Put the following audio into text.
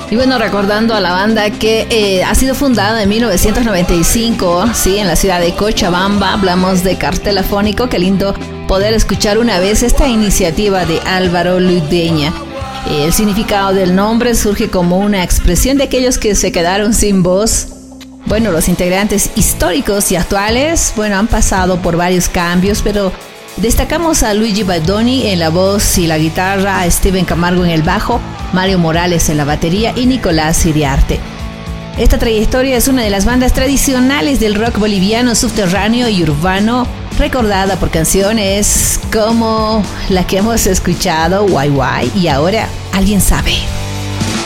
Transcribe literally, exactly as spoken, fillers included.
Y bueno, recordando a la banda que eh, ha sido fundada en mil novecientos noventa y cinco, sí, en la ciudad de Cochabamba. Hablamos de Cartel Afónico. Qué lindo poder escuchar una vez esta iniciativa de Álvaro Ludeña. Eh, el significado del nombre surge como una expresión de aquellos que se quedaron sin voz. Bueno, los integrantes históricos y actuales, bueno, han pasado por varios cambios, pero destacamos a Luigi Baldoni en la voz y la guitarra, a Steven Camargo en el bajo, Mario Morales en la batería y Nicolás Iriarte. Esta trayectoria es una de las bandas tradicionales del rock boliviano subterráneo y urbano, recordada por canciones como la que hemos escuchado, Guay Guay, y ahora Alguien Sabe.